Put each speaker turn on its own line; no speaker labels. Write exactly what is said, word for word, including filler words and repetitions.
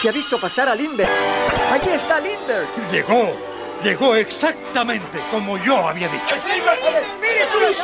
se ha visto pasar a Lindbergh. ¡Allí está Lindbergh!
Llegó. Llegó exactamente como yo había dicho.
¡El espíritu lo